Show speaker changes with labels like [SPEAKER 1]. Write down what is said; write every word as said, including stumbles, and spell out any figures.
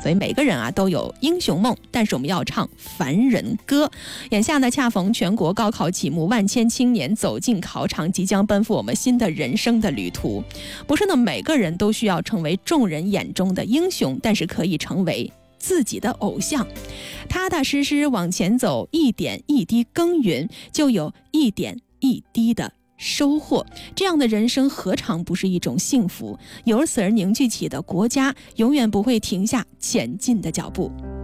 [SPEAKER 1] 所以每个人啊都有英雄梦，但是我们要唱凡人歌。眼下呢，恰逢全国高考启幕，万千青年走进考场，即将奔赴我们新的人生的旅途。不是呢，每个人都需要成为众人眼中的英雄，但是可以成为自己的偶像，踏踏实实往前走，一点一滴耕耘，就有一点一滴的收获。这样的人生何尝不是一种幸福？由此而凝聚起的国家，永远不会停下前进的脚步。